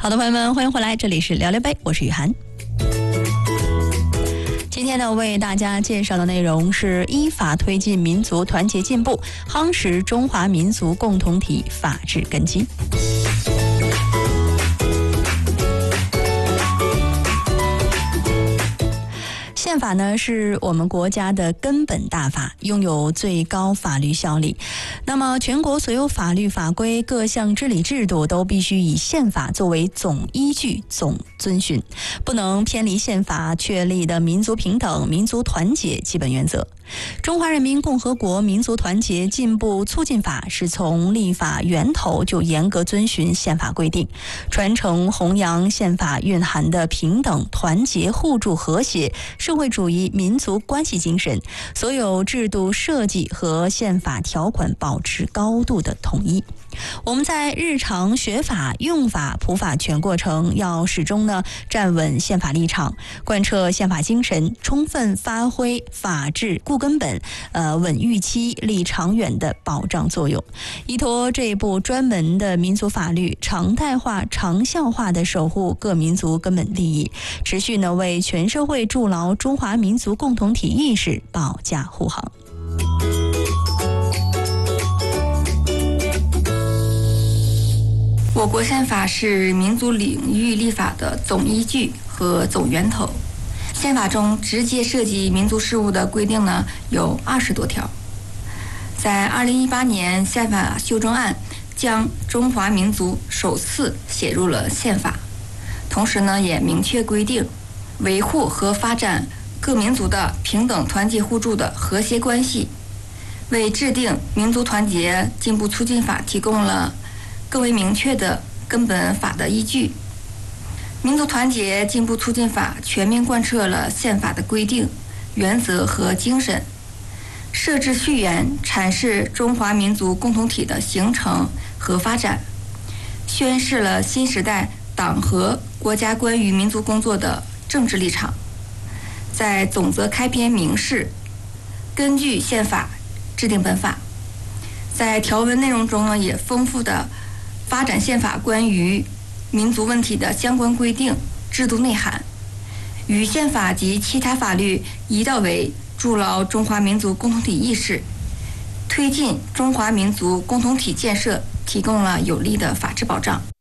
好的，朋友们，欢迎回来，这里是聊聊杯，我是雨涵。今天呢，为大家介绍的内容是依法推进民族团结进步，夯实中华民族共同体法治根基。宪法呢是我们国家的根本大法，拥有最高法律效力。那么全国所有法律法规各项治理制度都必须以宪法作为总依据、总遵循，不能偏离宪法确立的民族平等、民族团结基本原则。中华人民共和国民族团结进步促进法是从立法源头就严格遵循宪法规定，传承弘扬宪法蕴含的平等、团结、互助、和谐社会主义民族关系精神，所有制度设计和宪法条款保持高度的统一。我们在日常学法、用法、普法全过程要始终站稳宪法立场，贯彻宪法精神，充分发挥法治固根本、稳预期、立长远的保障作用，依托这一部专门的民族法律，常态化、长效化的守护各民族根本利益，持续为全社会筑牢中华民族共同体意识保驾护航。 我国宪法是民族领域立法的总依据和总源头。宪法中直接涉及民族事务的规定有20多条。在2018年宪法修正案将中华民族首次写入了宪法，同时也明确规定维护和发展各民族的平等、团结、互助的和谐关系，为制定民族团结进步促进法提供了更为明确的根本法的依据。民族团结进步促进法全面贯彻了宪法的规定、原则和精神，设置序言阐释中华民族共同体的形成和发展，宣示了新时代党和国家关于民族工作的政治立场。在总则开篇明示，根据宪法制定本法。在条文内容中也丰富的发展宪法关于民族问题的相关规定、制度内涵，与宪法及其他法律一道为筑牢中华民族共同体意识、推进中华民族共同体建设提供了有力的法治保障。